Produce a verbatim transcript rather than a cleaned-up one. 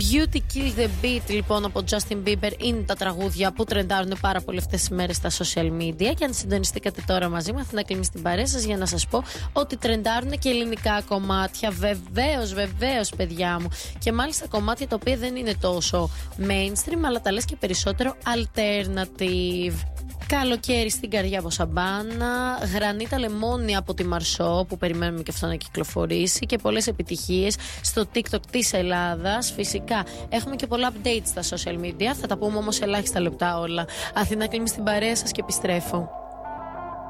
Beauty Kill the Beat λοιπόν από Justin Bieber είναι τα τραγούδια που τρεντάρουν πάρα πολύ αυτές τις μέρες στα social media. Και αν συντονιστήκατε τώρα μαζί μου, θα κλείνει στην παρέα σας για να σας πω ότι τρεντάρουν και ελληνικά κομμάτια. Βεβαίως, βεβαίως, παιδιά μου. Και μάλιστα κομμάτια τα οποία δεν είναι τόσο mainstream, αλλά τα λες και περισσότερο alternative. Καλοκαίρι στην καρδιά από Σαμπάνα, Γρανίτα Λεμόνι από τη Μαρσό που περιμένουμε και αυτό να κυκλοφορήσει και πολλές επιτυχίες στο TikTok της Ελλάδας. Φυσικά έχουμε και πολλά updates στα social media, θα τα πούμε όμως ελάχιστα λεπτά όλα. Αθηνά, κλείνει στην παρέα σας και επιστρέφω.